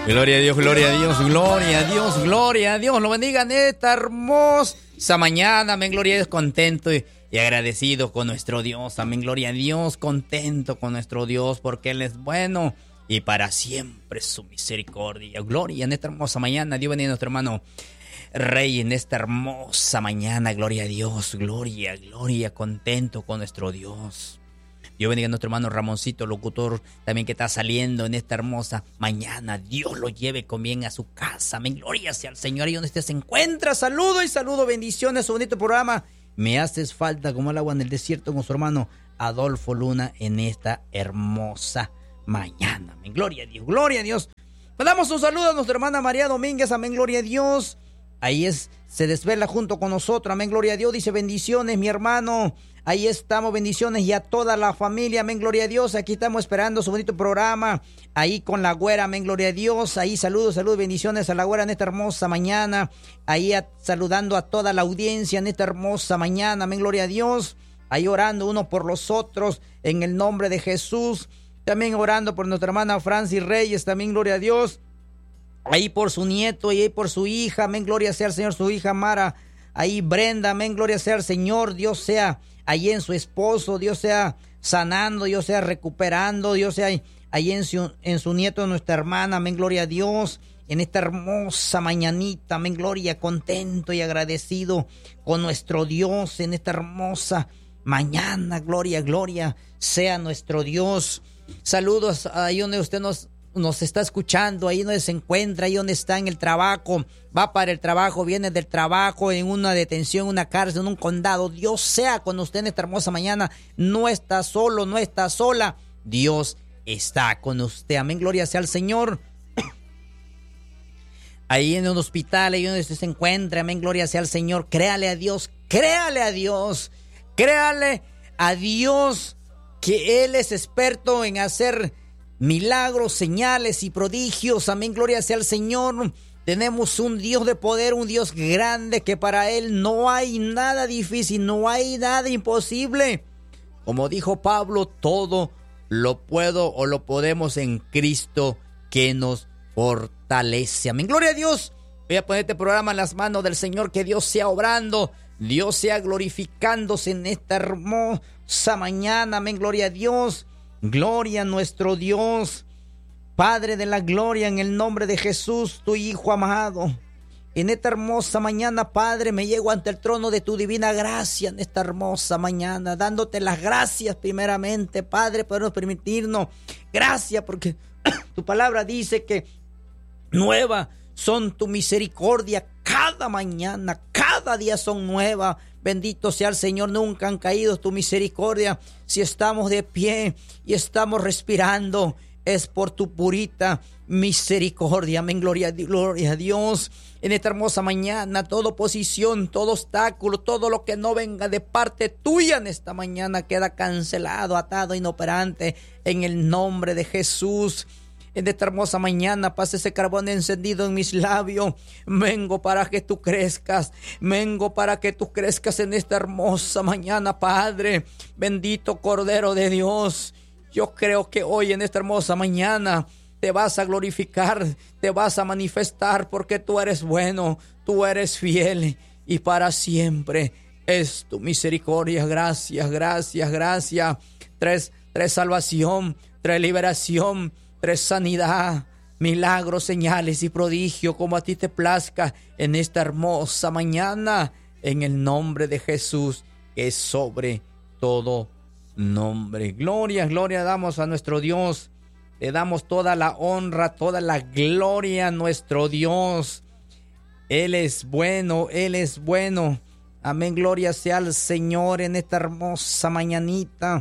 Gloria a Dios, gloria a Dios, gloria a Dios, gloria a Dios. Lo bendiga en esta hermosa mañana. Amén, gloria a Dios, contento y agradecido con nuestro Dios. Amén, gloria a Dios, contento con nuestro Dios porque Él es bueno y para siempre su misericordia. Gloria en esta hermosa mañana. Dios bendiga a nuestro hermano Rey en esta hermosa mañana. Gloria a Dios, gloria, gloria, contento con nuestro Dios. Dios bendiga a nuestro hermano Ramoncito, locutor, también que está saliendo en esta hermosa mañana. Dios lo lleve con bien a su casa. Amén. Gloria sea al Señor. Ahí donde usted se encuentra. Saludo y saludo. Bendiciones. Su bonito programa. Me haces falta como el agua en el desierto con su hermano Adolfo Luna en esta hermosa mañana. Amén. Gloria a Dios. Gloria a Dios. Mandamos un saludo a nuestra hermana María Domínguez. Amén. Gloria a Dios. Ahí se desvela junto con nosotros. Amén. Gloria a Dios. Dice bendiciones, mi hermano. Ahí estamos, bendiciones y a toda la familia, amén, gloria a Dios. Aquí estamos esperando su bonito programa, ahí con la güera, amén, gloria a Dios. Ahí saludos, bendiciones a la güera en esta hermosa mañana. Ahí saludando a toda la audiencia en esta hermosa mañana, amén, gloria a Dios. Ahí orando uno por los otros en el nombre de Jesús. También orando por nuestra hermana Francis Reyes, también gloria a Dios. Ahí por su nieto y ahí por su hija, amén, gloria sea al Señor, su hija Mara. Ahí Brenda, amén, gloria sea al Señor, Dios sea ahí en su esposo, Dios sea sanando, Dios sea recuperando, Dios sea ahí en su nieto, nuestra hermana, amén, gloria a Dios, en esta hermosa mañanita, amén, gloria, contento y agradecido con nuestro Dios en esta hermosa mañana, gloria, gloria sea nuestro Dios. Saludos ahí donde usted nos está escuchando, ahí donde se encuentra, ahí donde está en el trabajo, va para el trabajo, viene del trabajo, en una detención, una cárcel, en un condado. Dios sea con usted en esta hermosa mañana. No está solo, no está sola. Dios está con usted. Amén, gloria sea al Señor. Ahí en un hospital, ahí donde usted se encuentra, amén, gloria sea al Señor. Créale a Dios, créale a Dios, créale a Dios que Él es experto en hacer milagros, señales y prodigios. Amén, gloria sea al Señor. Tenemos un Dios de poder, un Dios grande, que para Él no hay nada difícil, no hay nada imposible. Como dijo Pablo, todo lo puedo o lo podemos en Cristo que nos fortalece. Amén, gloria a Dios. Voy a poner este programa en las manos del Señor. Que Dios sea obrando, Dios sea glorificándose en esta hermosa mañana. Amén, gloria a Dios. Gloria a nuestro Dios, Padre de la gloria, en el nombre de Jesús, tu Hijo amado. En esta hermosa mañana, Padre, me llego ante el trono de tu divina gracia en esta hermosa mañana, dándote las gracias primeramente, Padre, por permitirnos. Gracias porque tu palabra dice que nueva son tu misericordia cada mañana, cada día son nuevas. Bendito sea el Señor, nunca han caído tu misericordia. Si estamos de pie y estamos respirando, es por tu purita misericordia. Amén, gloria a Dios. En esta hermosa mañana, toda oposición, todo obstáculo, todo lo que no venga de parte tuya en esta mañana queda cancelado, atado, inoperante en el nombre de Jesús. En esta hermosa mañana, pase ese carbón encendido en mis labios. Vengo para que tú crezcas. Vengo para que tú crezcas en esta hermosa mañana, Padre. Bendito Cordero de Dios. Yo creo que hoy en esta hermosa mañana te vas a glorificar, te vas a manifestar, porque tú eres bueno, tú eres fiel y para siempre es tu misericordia. Gracias, gracias, gracias. Traes salvación, traes liberación, traes sanidad, milagros, señales y prodigios como a ti te plazca en esta hermosa mañana, en el nombre de Jesús, que es sobre todo nombre. Gloria, gloria damos a nuestro Dios. Le damos toda la honra, toda la gloria a nuestro Dios. Él es bueno, Él es bueno. Amén, gloria sea al Señor en esta hermosa mañanita.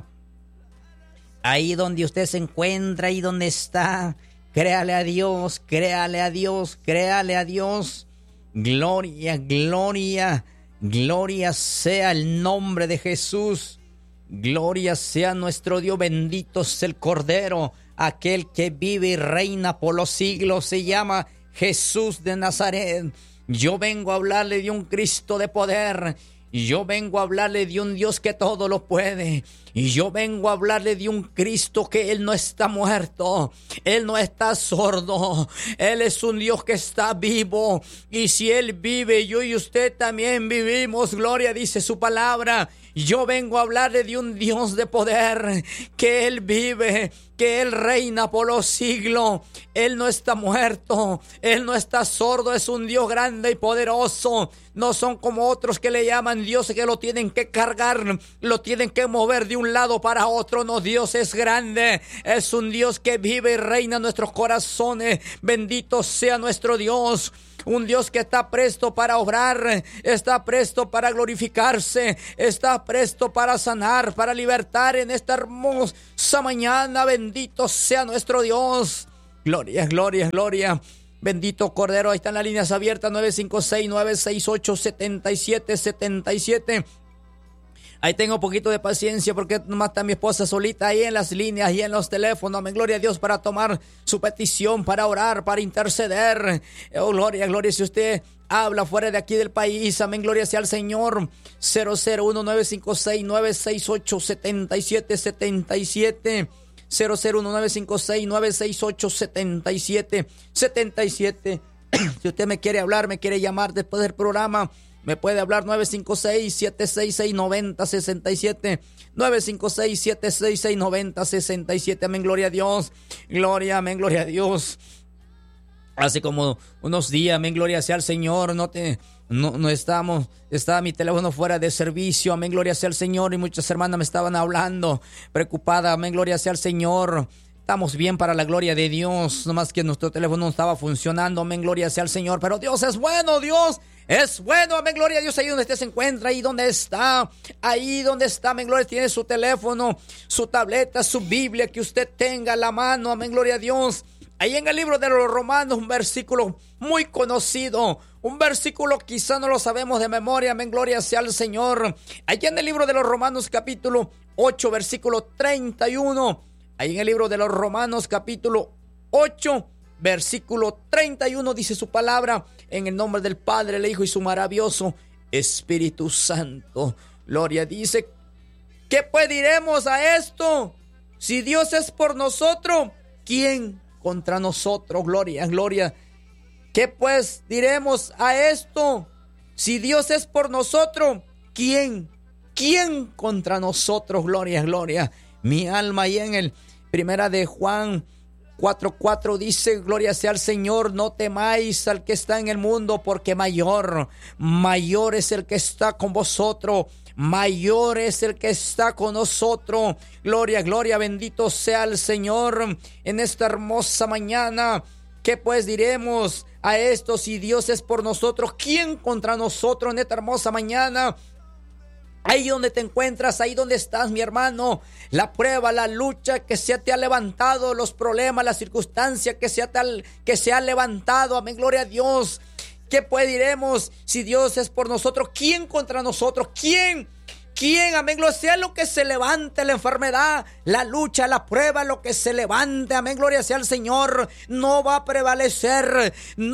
Ahí donde usted se encuentra, ahí donde está, créale a Dios, créale a Dios, créale a Dios. Gloria, gloria, gloria sea el nombre de Jesús. Gloria sea nuestro Dios, bendito es el Cordero, aquel que vive y reina por los siglos, se llama Jesús de Nazaret. Yo vengo a hablarle de un Cristo de poder. Y yo vengo a hablarle de un Dios que todo lo puede. Y yo vengo a hablarle de un Cristo que Él no está muerto. Él no está sordo. Él es un Dios que está vivo. Y si Él vive, yo y usted también vivimos. Gloria, dice su palabra. Yo vengo a hablarle de un Dios de poder, que Él vive, que Él reina por los siglos. Él no está muerto, Él no está sordo, es un Dios grande y poderoso. No son como otros que le llaman Dios, que lo tienen que cargar, lo tienen que mover de un lado para otro. No, Dios es grande, es un Dios que vive y reina en nuestros corazones. Bendito sea nuestro Dios. Un Dios que está presto para obrar, está presto para glorificarse, está presto para sanar, para libertar en esta hermosa mañana. Bendito sea nuestro Dios. Gloria, gloria, gloria. Bendito Cordero. Ahí están las líneas abiertas: 956-968-7777. Ahí tengo un poquito de paciencia porque nomás está mi esposa solita ahí en las líneas y en los teléfonos. Amén, gloria a Dios, para tomar su petición, para orar, para interceder. Oh, gloria, gloria. Si usted habla fuera de aquí del país, amén, gloria sea al Señor. 001-956-968-7777. 001-956-968-7777. Si usted me quiere hablar, me quiere llamar después del programa, me puede hablar 956-766-9067. 956-766-9067. Amén, gloria a Dios. Gloria, amén, gloria a Dios. Hace como unos días, amén, gloria sea al Señor, estaba mi teléfono fuera de servicio, amén, gloria sea al Señor, y muchas hermanas me estaban hablando, preocupada, amén, gloria sea al Señor. Estamos bien para la gloria de Dios, nomás que nuestro teléfono no estaba funcionando, amén, gloria sea al Señor, pero Dios es bueno, Dios es bueno, amén, gloria a Dios. Ahí donde usted se encuentra, ahí donde está, amén, gloria, tiene su teléfono, su tableta, su Biblia, que usted tenga a la mano, amén, gloria a Dios. Ahí en el libro de los Romanos, un versículo muy conocido, un versículo quizá no lo sabemos de memoria, amén, gloria sea al Señor. Ahí en el libro de los Romanos, capítulo 8, versículo 31. Ahí en el libro de los Romanos, capítulo 8, versículo 31, dice su palabra: en el nombre del Padre, el Hijo y su maravilloso Espíritu Santo. Gloria, dice: ¿qué pues diremos a esto? Si Dios es por nosotros, ¿quién contra nosotros? Gloria, gloria. ¿Qué pues diremos a esto? Si Dios es por nosotros, ¿quién contra nosotros? Gloria, gloria. Mi alma, ahí en el primera de Juan 4:4 dice: gloria sea al Señor, no temáis al que está en el mundo, porque mayor es el que está con vosotros, mayor es el que está con nosotros. Gloria, gloria, bendito sea el Señor en esta hermosa mañana. ¿Qué pues diremos a esto? Si Dios es por nosotros, ¿quién contra nosotros en esta hermosa mañana? Ahí donde te encuentras, ahí donde estás, mi hermano, la prueba, la lucha que se te ha levantado, los problemas, la circunstancia que se ha levantado, amén, gloria a Dios. ¿Qué pues diremos? Si Dios es por nosotros, ¿quién contra nosotros? ¿Quién? Amén, gloria sea lo que se levante, la enfermedad, la lucha, la prueba, lo que se levante, amén, gloria sea al Señor, no va a prevalecer,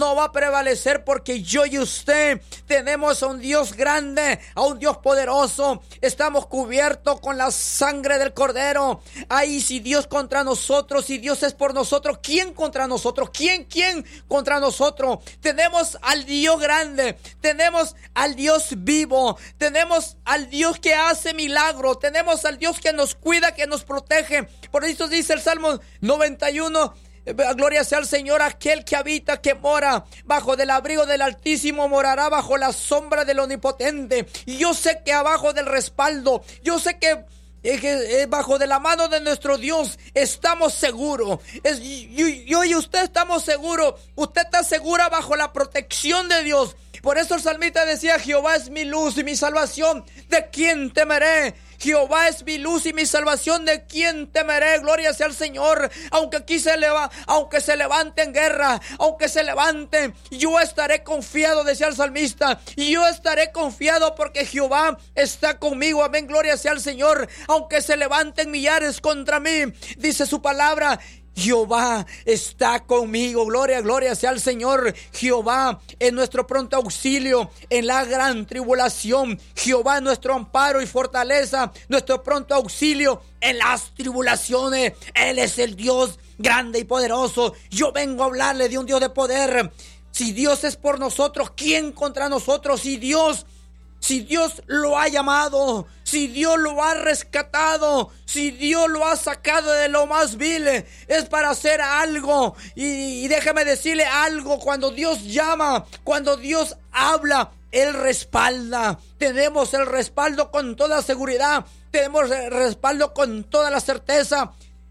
porque yo y usted tenemos a un Dios grande, a un Dios poderoso. Estamos cubiertos con la sangre del Cordero. Ay, si Dios contra nosotros, si Dios es por nosotros, ¿quién contra nosotros? ¿Quién contra nosotros? Tenemos al Dios grande, tenemos al Dios vivo, tenemos al Dios que hace milagro, tenemos al Dios que nos cuida, que nos protege. Por eso dice el Salmo 91: gloria sea al Señor, aquel que habita, que mora bajo del abrigo del Altísimo, morará bajo la sombra del Omnipotente. Y yo sé que abajo del respaldo, yo sé que bajo de la mano de nuestro Dios estamos seguros. Yo y usted estamos seguros. Usted está segura bajo la protección de Dios. Por eso el salmista decía: Jehová es mi luz y mi salvación, ¿de quién temeré? Jehová es mi luz y mi salvación, ¿de quién temeré? Gloria sea al Señor. Aunque aquí se levante en guerra, aunque se levante, yo estaré confiado, decía el salmista. Y yo estaré confiado porque Jehová está conmigo. Amén, gloria sea al Señor. Aunque se levanten millares contra mí, dice su palabra, Jehová está conmigo. Gloria, gloria sea al Señor. Jehová es nuestro pronto auxilio en la gran tribulación. Jehová es nuestro amparo y fortaleza, nuestro pronto auxilio en las tribulaciones. Él es el Dios grande y poderoso. Yo vengo a hablarle de un Dios de poder. Si Dios es por nosotros, ¿quién contra nosotros? Si Dios lo ha llamado, si Dios lo ha rescatado, si Dios lo ha sacado de lo más vil, es para hacer algo. Y déjame decirle algo: cuando Dios llama, cuando Dios habla, Él respalda. Tenemos el respaldo con toda seguridad, tenemos el respaldo con toda la certeza.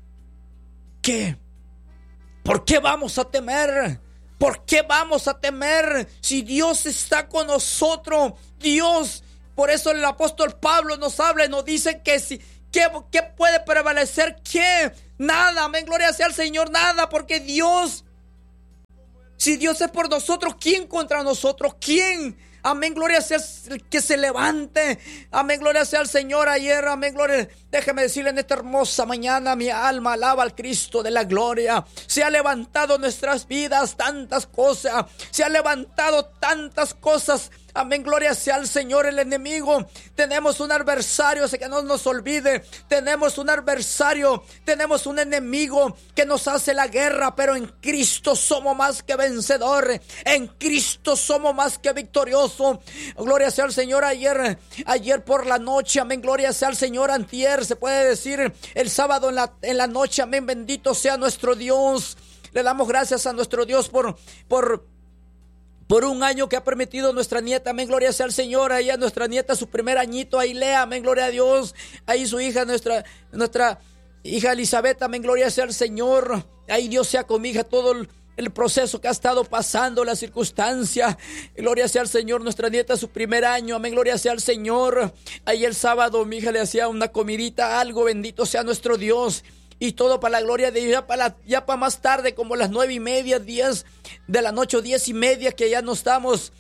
¿Por qué vamos a temer? ¿Por qué vamos a temer si Dios está con nosotros? Dios, por eso el apóstol Pablo nos habla y nos dice que ¿qué puede prevalecer? ¿Qué? Nada, amén, gloria sea al Señor, nada, porque Dios, si Dios es por nosotros, ¿quién contra nosotros? ¿Quién? Amén, gloria sea el que se levante. Amén, gloria sea al Señor. Ayer, amén, gloria. Déjeme decirle en esta hermosa mañana, mi alma alaba al Cristo de la gloria. Se ha levantado en nuestras vidas tantas cosas. Se ha levantado tantas cosas. Amén, gloria sea al Señor. El enemigo, tenemos un adversario, que no nos olvide. Tenemos un adversario, tenemos un enemigo que nos hace la guerra, pero en Cristo somos más que vencedores. En Cristo somos más que victoriosos. Gloria sea al Señor. Ayer por la noche, amén, gloria sea al Señor. Antier, se puede decir, el sábado en la noche, amén, bendito sea nuestro Dios. Le damos gracias a nuestro Dios por un año que ha permitido nuestra nieta, amén, gloria sea al Señor. Ahí a nuestra nieta, su primer añito, ahí Lea, amén, gloria a Dios. Ahí su hija, nuestra hija Elizabeth, amén, gloria sea al Señor. Ahí Dios sea con mi hija, todo el proceso que ha estado pasando, la circunstancia. Gloria sea al Señor. Nuestra nieta, su primer año, amén, gloria sea al Señor. Ahí el sábado mi hija le hacía una comidita, algo, bendito sea nuestro Dios. Y todo para la gloria de Dios. Ya para más tarde, como las 9:30, 10 de la noche, 10:30, que ya nos estamos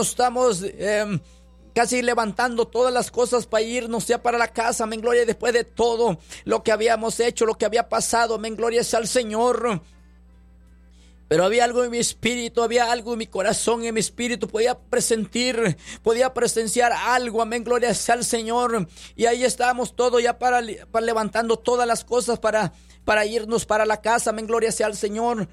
casi levantando todas las cosas para irnos ya para la casa, amén, gloria. Después de todo lo que habíamos hecho, lo que había pasado, amén, gloria sea al Señor. Pero había algo en mi espíritu, había algo en mi corazón, en mi espíritu. Podía presenciar algo, amén, gloria sea al Señor. Y ahí estábamos todos ya para levantando todas las cosas para irnos para la casa, amén, gloria sea al Señor.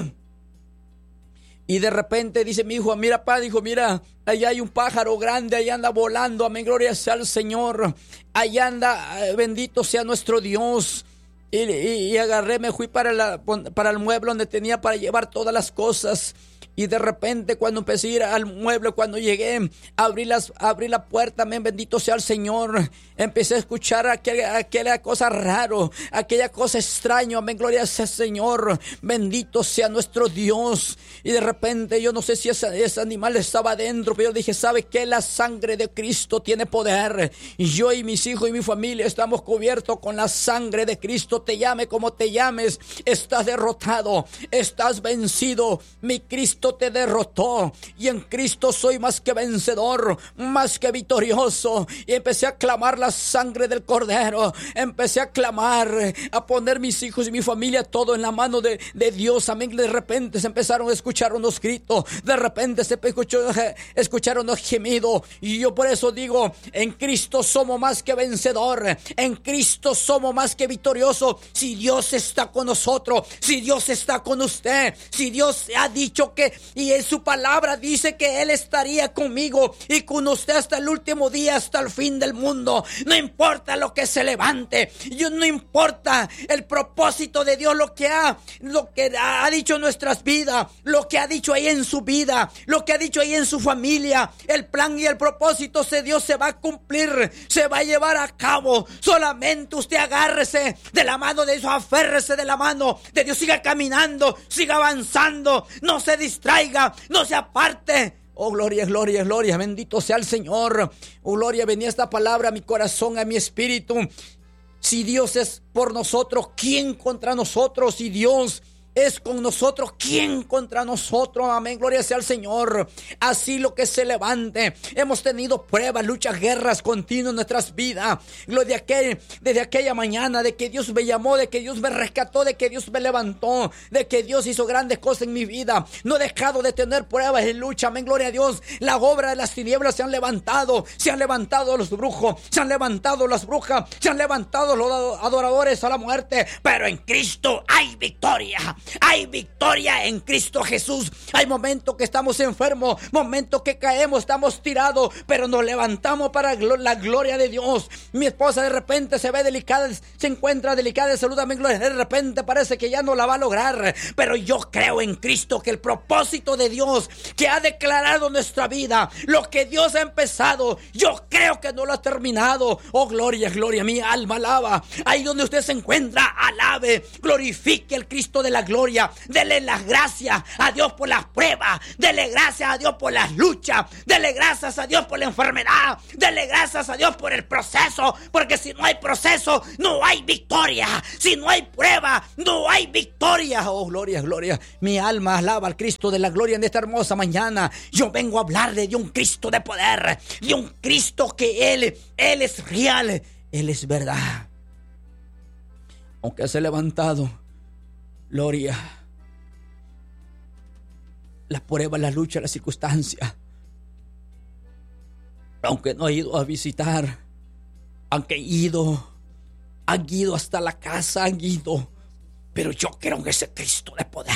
Y de repente dice mi hijo: mira, papá, dijo, mira, allá hay un pájaro grande, allá anda volando, amén, gloria sea al Señor. Allá anda, bendito sea nuestro Dios. Y agarré, me fui para el mueble donde tenía para llevar todas las cosas. Y de repente, cuando empecé a ir al mueble, cuando llegué, abrí la puerta, amén, bendito sea el Señor. Empecé a escuchar aquella cosa raro, aquella cosa extraña, amén, gloria sea el Señor. Bendito sea nuestro Dios. Y de repente, yo no sé si ese animal estaba adentro, pero yo dije: ¿sabe qué? La sangre de Cristo tiene poder. Y yo y mis hijos y mi familia estamos cubiertos con la sangre de Cristo. Te llame como te llames, estás derrotado, estás vencido. Mi Cristo te derrotó, y en Cristo soy más que vencedor, más que victorioso. Y empecé a clamar la sangre del Cordero, empecé a clamar, a poner mis hijos y mi familia todo en la mano de Dios, amén. De repente se empezaron a escuchar unos gritos, de repente se escucharon unos gemidos, y yo por eso digo: en Cristo somos más que vencedor, en Cristo somos más que victorioso. Si Dios está con nosotros, si Dios está con usted, si Dios ha dicho que, y en su palabra dice que Él estaría conmigo y con usted hasta el último día, hasta el fin del mundo. No importa lo que se levante, no importa el propósito de Dios, lo que ha dicho en nuestras vidas, lo que ha dicho ahí en su vida, lo que ha dicho ahí en su familia. El plan y el propósito de Dios se va a cumplir, se va a llevar a cabo. Solamente usted agárrese de la mano de Dios, aférrese de la mano de Dios, siga caminando, siga avanzando, no se distraiga, no se aparte. Oh, gloria, gloria, gloria, bendito sea el Señor. Oh, gloria, venía esta palabra a mi corazón, a mi espíritu. Si Dios es por nosotros, ¿quién contra nosotros? Si Dios es con nosotros, ¿quién contra nosotros? Amén, gloria sea al Señor. Así lo que se levante. Hemos tenido pruebas, luchas, guerras continuas en nuestras vidas. Desde aquella mañana, de que Dios me llamó, de que Dios me rescató, de que Dios me levantó, de que Dios hizo grandes cosas en mi vida. No he dejado de tener pruebas y lucha, amén, gloria a Dios. La obra de las tinieblas se han levantado los brujos, se han levantado las brujas, se han levantado los adoradores a la muerte, pero en Cristo hay victoria. Hay victoria en Cristo Jesús. Hay momentos que estamos enfermos, momentos que caemos, estamos tirados, pero nos levantamos para la gloria de Dios. Mi esposa de repente se ve delicada, se encuentra delicada de salud, amén, gloria. De repente parece que ya no la va a lograr, pero yo creo en Cristo que el propósito de Dios que ha declarado nuestra vida, lo que Dios ha empezado, yo creo que no lo ha terminado. Oh, gloria, gloria, mi alma alaba. Ahí donde usted se encuentra, alabe, glorifique al Cristo de la gloria. Dele las gracias a Dios por las pruebas, dele gracias a Dios por las luchas, dele gracias a Dios por la enfermedad, dele gracias a Dios por el proceso, porque si no hay proceso no hay victoria, si no hay prueba no hay victoria. Oh, gloria, gloria, mi alma alaba al Cristo de la gloria en esta hermosa mañana. Yo vengo a hablarle de un Cristo de poder, de un Cristo que Él es real, Él es verdad. Aunque se ha levantado, gloria, las pruebas, las luchas, las circunstancias, aunque no he ido a visitar, aunque han ido hasta la casa, han ido, pero yo creo en ese Cristo de poder.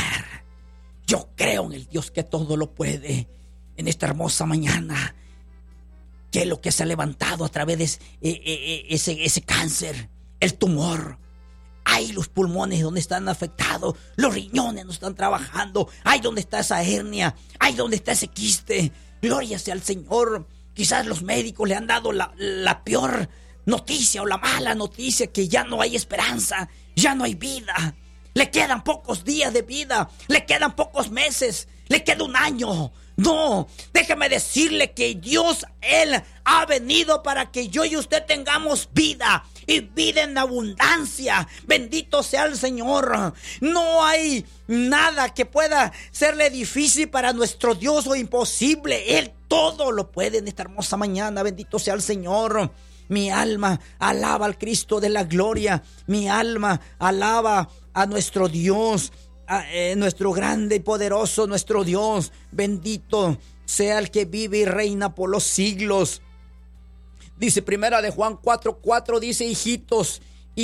Yo creo en el Dios que todo lo puede. En esta hermosa mañana, que es lo que se ha levantado a través de ese cáncer, el tumor. Ay, los pulmones donde están afectados, los riñones no están trabajando. Ay, donde está esa hernia, ay, donde está ese quiste. Gloria sea al Señor. Quizás los médicos le han dado la peor noticia o la mala noticia, que ya no hay esperanza, ya no hay vida. Le quedan pocos días de vida, le quedan pocos meses, le queda un año. No, déjeme decirle que Dios, Él ha venido para que yo y usted tengamos vida, y vida en abundancia. Bendito sea el Señor. No hay nada que pueda serle difícil para nuestro Dios o imposible. Él todo lo puede en esta hermosa mañana. Bendito sea el Señor. Mi alma alaba al Cristo de la gloria. Mi alma alaba a nuestro Dios, nuestro grande y poderoso, nuestro Dios. Bendito sea el que vive y reina por los siglos. Dice primera de Juan 4:4, dice: hijitos,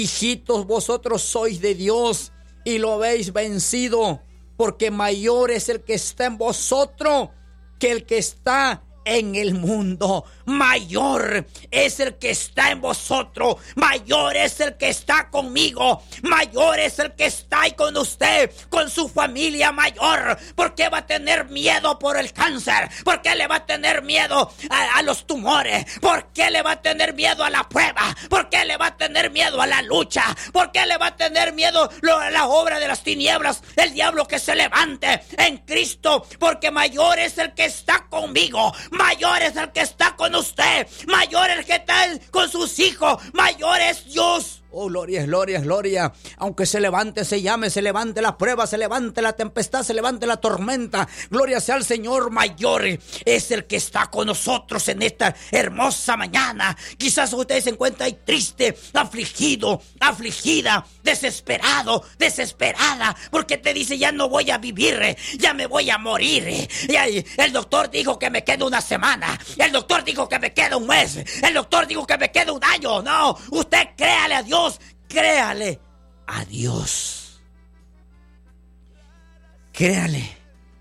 vosotros sois de Dios y lo habéis vencido, porque mayor es el que está en vosotros que el que está en el mundo. Mayor es el que está en vosotros, mayor es el que está conmigo, mayor es el que está ahí con usted, con su familia. Mayor. ¿Por qué va a tener miedo por el cáncer? ¿Por qué le va a tener miedo a los tumores? ¿Por qué le va a tener miedo a la prueba? ¿Por qué le va a tener miedo a la lucha? ¿Por qué le va a tener miedo a la obra de las tinieblas, el diablo que se levante en Cristo? Porque mayor es el que está conmigo, mayor es el que está con usted, mayor es el que está con sus hijos, mayor es Dios. Oh, gloria, gloria, gloria. Aunque se levante, se llame, se levante la prueba, se levante la tempestad, se levante la tormenta, gloria sea al Señor. Mayor es el que está con nosotros en esta hermosa mañana. Quizás usted se encuentra ahí triste, afligido, afligida, desesperado, desesperada, porque te dice: ya no voy a vivir, ya me voy a morir. Y el doctor dijo que me queda una semana, el doctor dijo que me queda un mes, el doctor dijo que me queda un año. No, usted créale a Dios. Créale a Dios. Créale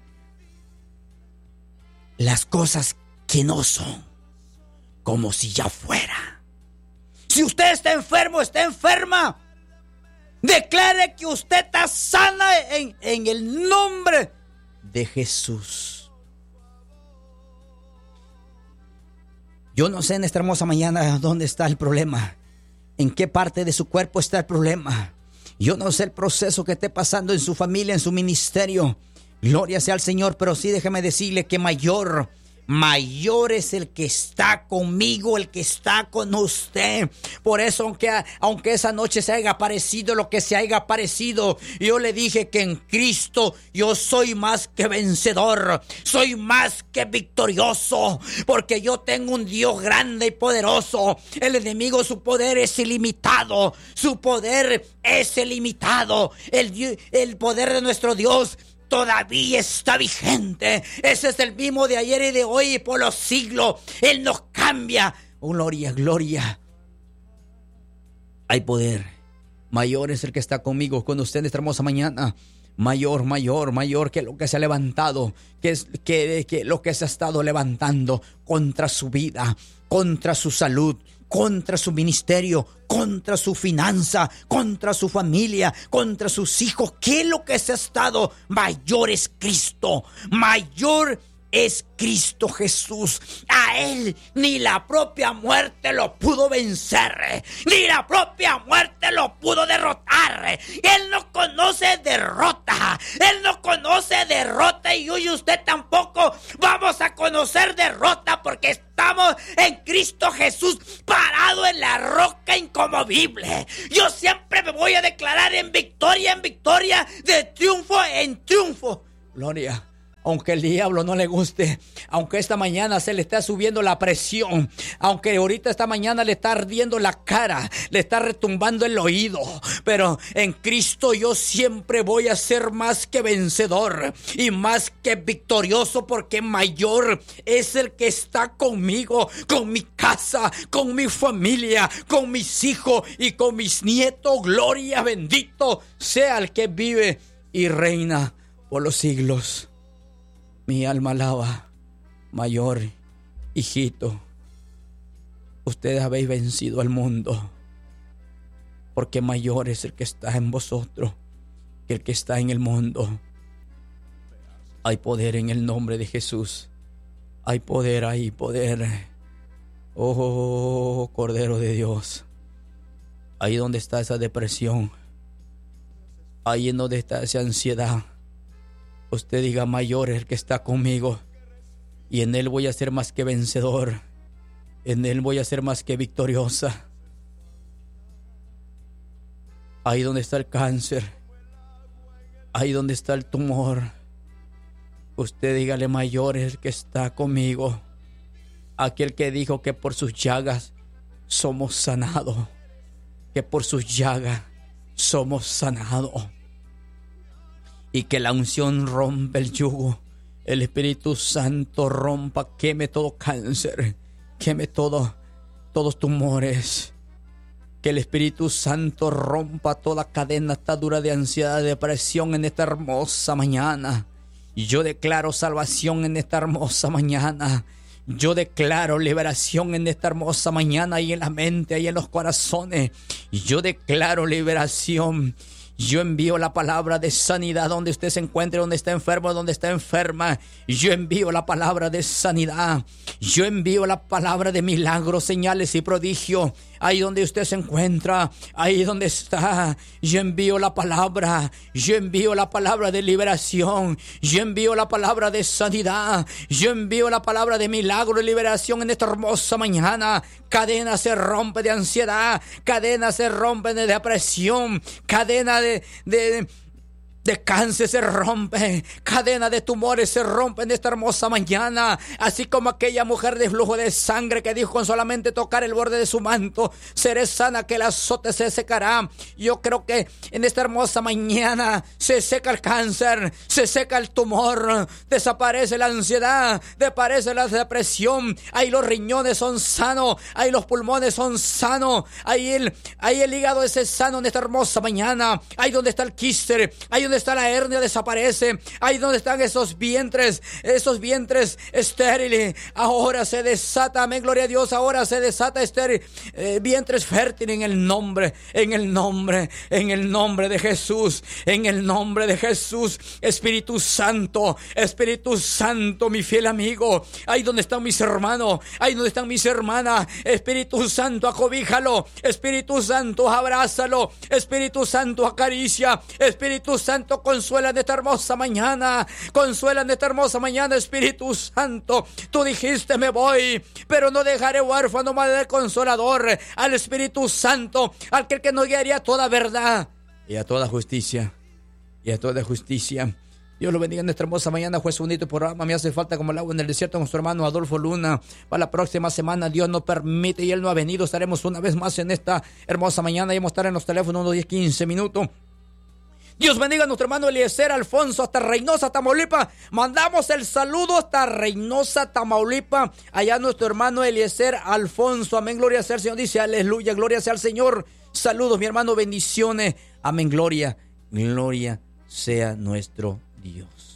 las cosas que no son como si ya fuera. Si usted está enfermo, está enferma, declare que usted está sana en el nombre de Jesús. Yo no sé en esta hermosa mañana dónde está el problema. ¿En qué parte de su cuerpo está el problema? Yo no sé el proceso que esté pasando en su familia, en su ministerio. Gloria sea al Señor, pero sí déjeme decirle que mayor mayor es el que está conmigo, el que está con usted. Por eso, aunque esa noche se haya parecido lo que se haya parecido, yo le dije que en Cristo yo soy más que vencedor, soy más que victorioso, porque yo tengo un Dios grande y poderoso. El enemigo, su poder es ilimitado, su poder es ilimitado. El poder de nuestro Dios todavía está vigente. Ese es el mismo de ayer y de hoy y por los siglos. Él nos cambia. Oh, gloria, gloria. Hay poder. Mayor es el que está conmigo, con usted en esta hermosa mañana. Mayor, mayor, mayor que lo que se ha levantado, que lo que se ha estado levantando contra su vida, contra su salud, contra su ministerio, contra su finanza, contra su familia, contra sus hijos. ¿Qué es lo que se ha estado? Mayor es Cristo, mayor es Cristo Jesús. A Él ni la propia muerte lo pudo vencer, ni la propia muerte lo pudo derrotar. Él no conoce derrota, Él no conoce derrota, y hoy usted tampoco vamos a conocer derrota, porque estamos en Cristo Jesús, parado en la roca inconmovible. Yo siempre me voy a declarar en victoria, de triunfo en triunfo. Gloria. Aunque el diablo no le guste, aunque esta mañana se le está subiendo la presión, aunque ahorita esta mañana le está ardiendo la cara, le está retumbando el oído, pero en Cristo yo siempre voy a ser más que vencedor y más que victorioso, porque mayor es el que está conmigo, con mi casa, con mi familia, con mis hijos y con mis nietos. Gloria, bendito sea el que vive y reina por los siglos. Mi alma alaba. Mayor, hijito, ustedes habéis vencido al mundo, porque mayor es el que está en vosotros que el que está en el mundo. Hay poder en el nombre de Jesús. Hay poder, hay poder. Oh, Cordero de Dios. Ahí donde está esa depresión, ahí en donde está esa ansiedad, usted diga: mayor es el que está conmigo, y en Él voy a ser más que vencedor, en Él voy a ser más que victoriosa. Ahí donde está el cáncer, ahí donde está el tumor, usted dígale: mayor es el que está conmigo. Aquel que dijo que por sus llagas somos sanados, que por sus llagas somos sanados. Y que la unción rompe el yugo. El Espíritu Santo rompa, queme todo cáncer, queme todos tumores. Que el Espíritu Santo rompa toda cadena, atadura de ansiedad, de depresión en esta hermosa mañana. Y yo declaro salvación en esta hermosa mañana. Yo declaro liberación en esta hermosa mañana, y en la mente, y en los corazones. Y yo declaro liberación. Yo envío la palabra de sanidad donde usted se encuentre, donde está enfermo, donde está enferma. Yo envío la palabra de sanidad. Yo envío la palabra de milagros, señales y prodigios. Ahí donde usted se encuentra, ahí donde está, yo envío la palabra. Yo envío la palabra de liberación. Yo envío la palabra de sanidad. Yo envío la palabra de milagro y liberación en esta hermosa mañana. Cadena se rompe de ansiedad, cadena se rompe de depresión, cadena de cáncer se rompe, cadena de tumores se rompe en esta hermosa mañana. Así como aquella mujer de flujo de sangre que dijo: con solamente tocar el borde de su manto seré sana, que el azote se secará. Yo creo que en esta hermosa mañana se seca el cáncer, se seca el tumor, desaparece la ansiedad, desaparece la depresión. Ahí los riñones son sanos, ahí los pulmones son sanos, ahí el hígado es sano en esta hermosa mañana. Ahí donde está el quiste, ahí donde está la hernia desaparece. Ahí donde están esos vientres estériles, ahora se desata, amén, gloria a Dios, ahora se desata estéril, vientres fértiles en el nombre de Jesús, en el nombre de Jesús. Espíritu Santo, mi fiel amigo, ahí donde están mis hermanos, ahí donde están mis hermanas, Espíritu Santo, acobíjalo, Espíritu Santo, abrázalo, Espíritu Santo, acaricia, Espíritu Santo, Santo, consuela en esta hermosa mañana. Consuela en esta hermosa mañana, Espíritu Santo. Tú dijiste, me voy, pero no dejaré huérfano más del Consolador, al Espíritu Santo, aquel que nos guiaría a toda verdad y a toda justicia. Y a toda justicia. Dios lo bendiga en esta hermosa mañana, juez bonito programa. Me hace falta como el agua en el desierto con nuestro hermano Adolfo Luna. Para la próxima semana, Dios nos permite y Él no ha venido. Estaremos una vez más en esta hermosa mañana y vamos a estar en los teléfonos unos 10-15 minutos. Dios bendiga a nuestro hermano Eliezer Alfonso hasta Reynosa, Tamaulipas. Mandamos el saludo hasta Reynosa, Tamaulipas. Allá nuestro hermano Eliezer Alfonso. Amén, gloria sea al Señor. Dice, aleluya, gloria sea al Señor. Saludos, mi hermano, bendiciones. Amén, gloria, gloria sea nuestro Dios.